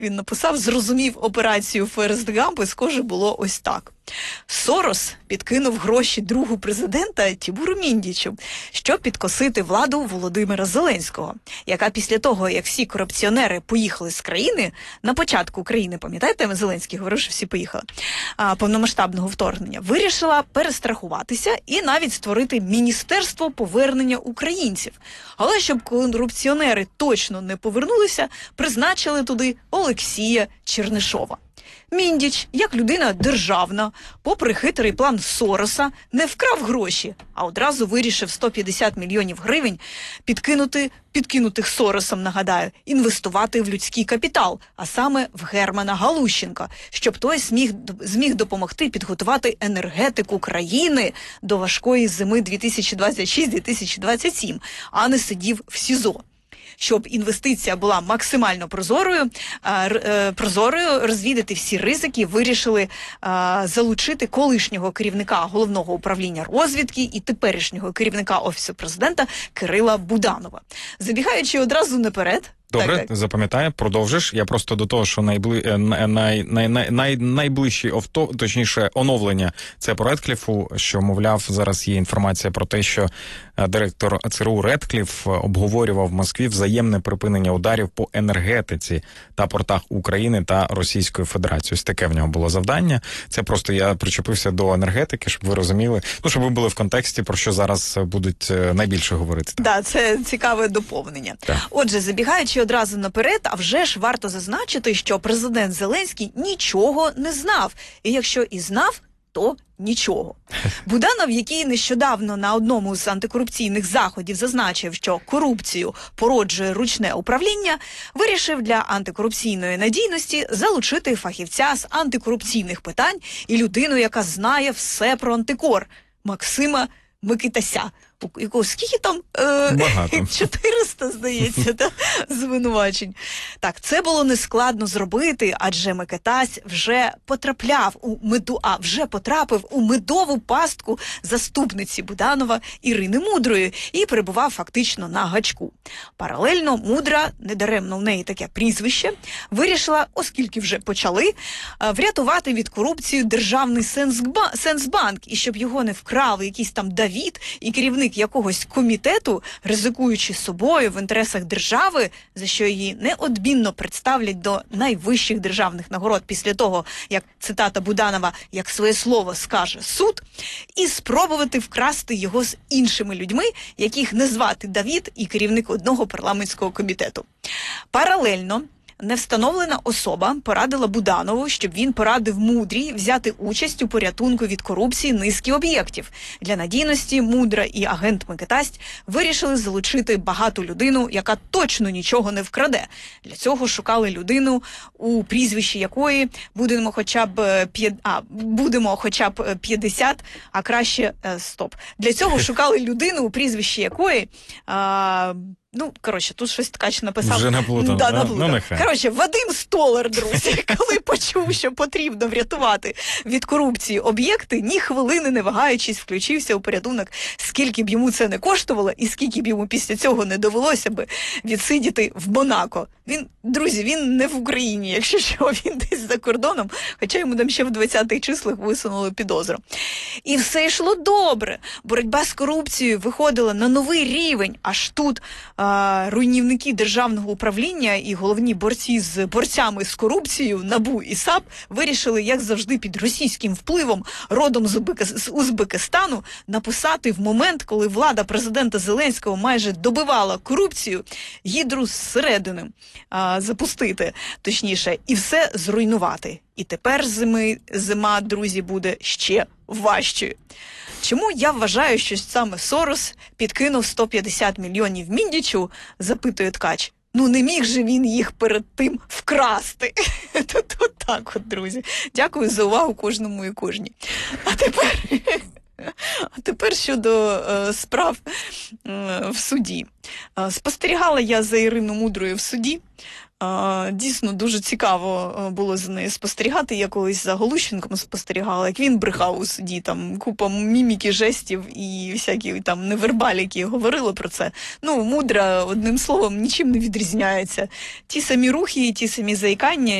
він написав, зрозумів операцію Форест Гамп, і схоже було ось так. Сорос підкинув гроші другу президента Тімуру Міндічу, щоб підкосити владу Володимира Зеленського, яка після того, як всі корупціонери поїхали з країни, на початку країни, пам'ятаєте, Зеленський говорив, що всі поїхали, повномасштабного вторгнення, вирішила перестрахуватися і навіть створити Міністерство повернення українців. Але щоб корупціонери точно не повернулися, призначили туди Олексія Чернишова. Міндіч, як людина державна, попри хитрий план Сороса, не вкрав гроші, а одразу вирішив 150 мільйонів гривень підкинутих Соросом, нагадаю, інвестувати в людський капітал, а саме в Германа Галущенка, щоб той зміг допомогти підготувати енергетику країни до важкої зими 2026-2027, а не сидів в СІЗО. Щоб інвестиція була максимально прозорою, розвідати всі ризики, вирішили залучити колишнього керівника Головного управління розвідки і теперішнього керівника Офісу президента Кирила Буданова. Забігаючи одразу наперед, добре, запам'ятаю, продовжиш. Я просто до того, що найближчі точніше оновлення це по Редкліфу, що, мовляв, зараз є інформація про те, що директор ЦРУ Редкліф обговорював в Москві взаємне припинення ударів по енергетиці та портах України та Російської Федерації. Ось таке в нього було завдання. Це просто я причепився до енергетики, щоб ви розуміли, щоб ви були в контексті, про що зараз будуть найбільше говорити. Так, це цікаве доповнення. Так. Отже, забігаючи одразу наперед, а вже ж варто зазначити, що президент Зеленський нічого не знав. І якщо і знав, то нічого. Буданов, який нещодавно на одному з антикорупційних заходів зазначив, що корупцію породжує ручне управління, вирішив для антикорупційної надійності залучити фахівця з антикорупційних питань і людину, яка знає все про антикор – Максима Микитася. Скільки там? 400, здається, звинувачень. Так, це було нескладно зробити, адже Микитась вже потрапив у медову пастку заступниці Буданова Ірини Мудрої і перебував фактично на гачку. Паралельно Мудра, недаремно в неї таке прізвище, вирішила, оскільки вже почали, врятувати від корупції державний Сенсбанк, і щоб його не вкрали якийсь там Давід і керівник якогось комітету, ризикуючи собою в інтересах держави, за що її неодмінно представлять до найвищих державних нагород після того, як, цитата Буданова, як своє слово скаже суд, і спробувати вкрасти його з іншими людьми, яких не звати Давід і керівник одного парламентського комітету. Паралельно невстановлена особа порадила Буданову, щоб він порадив Мудрій взяти участь у порятунку від корупції низки об'єктів. Для надійності Мудра і агент Микитась вирішили залучити багату людину, яка точно нічого не вкраде. Для цього шукали людину, у прізвищі якої будемо хоча б 50, а краще стоп. Для цього шукали людину, у прізвищі якої тут щось Ткач написав. Вже наплутано. Да, наплутано. Вадим Столар, друзі, коли почув, що потрібно врятувати від корупції об'єкти, ні хвилини не вагаючись, включився у порятунок, скільки б йому це не коштувало і скільки б йому після цього не довелося би відсидіти в Монако. Він не в Україні, якщо що, він десь за кордоном, хоча йому там ще в 20-х числах висунули підозру. І все йшло добре. Боротьба з корупцією виходила на новий рівень, аж тут руйнівники державного управління і головні борцями з корупцією НАБУ і САП вирішили, як завжди, під російським впливом, родом з Узбекистану, написати в момент, коли влада президента Зеленського майже добивала корупцію, гідру зсередини запустити, точніше, і все зруйнувати. І тепер зима, друзі, буде ще важчою. Чому я вважаю, що саме Сорос підкинув 150 мільйонів Міндічу, запитує Ткач. Не міг же він їх перед тим вкрасти. Тут так от, друзі. Дякую за увагу кожному і кожній. А тепер щодо справ в суді. Спостерігала я за Іриною Мудрою в суді. Дійсно, дуже цікаво було за нею спостерігати. Я колись за Голущенком спостерігала, як він брехав у суді, там купа міміки, жестів і всякі там невербаліки говорили про це. Ну, мудра, одним словом, нічим не відрізняється. Ті самі рухи, ті самі заїкання,